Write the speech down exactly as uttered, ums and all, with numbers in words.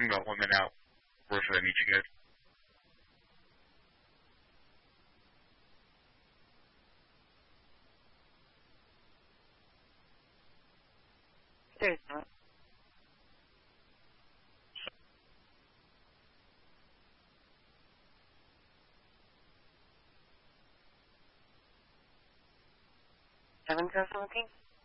single women out worse than each good. There's not. Seven zero seventeen.